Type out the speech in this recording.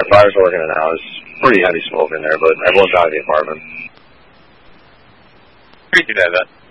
fire's working now. It's pretty heavy smoke in there, but everyone's out of the apartment. Appreciate that.